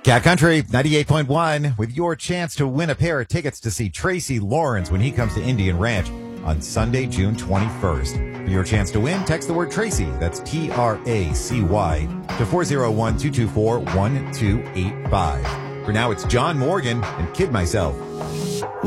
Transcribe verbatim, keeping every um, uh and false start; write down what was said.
Cat Country ninety-eight point one with your chance to win a pair of tickets to see Tracy Lawrence when he comes to Indian Ranch on Sunday, June twenty-first. For your chance to win, text the word Tracy, that's T R A C Y, to four oh one, two two four, one two eight five. For now, it's John Morgan and Kid Myself.